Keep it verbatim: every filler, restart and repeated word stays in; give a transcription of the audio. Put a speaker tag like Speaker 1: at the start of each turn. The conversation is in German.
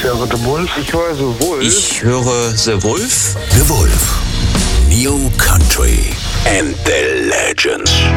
Speaker 1: höre The Wolf.
Speaker 2: Ich höre The Wolf.
Speaker 3: Ich höre The Wolf.
Speaker 4: The Wolf. New Country and the Legends.